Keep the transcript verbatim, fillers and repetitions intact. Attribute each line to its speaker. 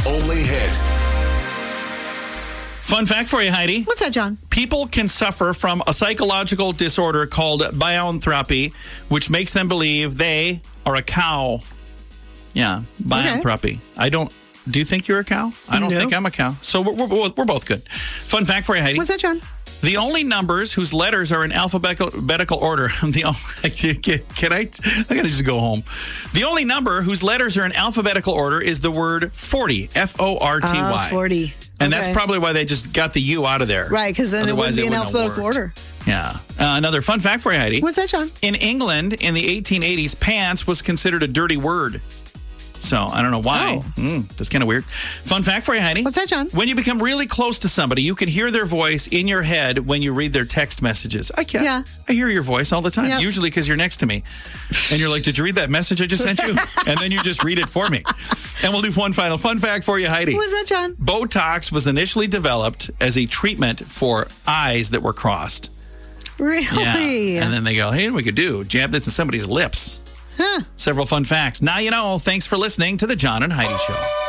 Speaker 1: only hit.
Speaker 2: Fun fact for you, Heidi.
Speaker 3: What's that, John?
Speaker 2: People can suffer from a psychological disorder called bioanthropy, which makes them believe they are a cow. Yeah, bioanthropy. Okay. I don't... Do you think you're a cow? I don't
Speaker 3: no.
Speaker 2: think I'm a cow. So we're, we're, we're both good. Fun fact for you, Heidi.
Speaker 3: What's that, John?
Speaker 2: The only numbers whose letters are in alphabetical order. The only, can I? I gotta just go home. The only number whose letters are in alphabetical order is the word forty. F O R T Y.
Speaker 3: Uh, forty.
Speaker 2: And
Speaker 3: okay.
Speaker 2: that's probably why they just got the U out of there.
Speaker 3: Right, because then
Speaker 2: Otherwise,
Speaker 3: it wouldn't be in
Speaker 2: it wouldn't
Speaker 3: alphabetical order.
Speaker 2: Yeah. Uh, another fun fact for you, Heidi.
Speaker 3: What's that, John?
Speaker 2: In England, in the eighteen eighties, pants was considered a dirty word. So, I don't know why.
Speaker 3: Oh.
Speaker 2: Mm, that's kind of weird. Fun fact for you, Heidi.
Speaker 3: What's that, John?
Speaker 2: When you become really close to somebody, you can hear their voice in your head when you read their text messages. I can.
Speaker 3: Yeah.
Speaker 2: I hear your voice all the time,
Speaker 3: yep.
Speaker 2: usually because you're next to me. And you're like, did you read that message I just sent you? And then you just read it for me. And we'll do one final fun fact for you, Heidi.
Speaker 3: What's that, John?
Speaker 2: Botox was initially developed as a treatment for eyes that were crossed.
Speaker 3: Really?
Speaker 2: Yeah. And then they go, hey, what we could do? Jab this in somebody's lips.
Speaker 3: Huh.
Speaker 2: Several fun facts. Now you know. Thanks for listening to the John and Heidi Show.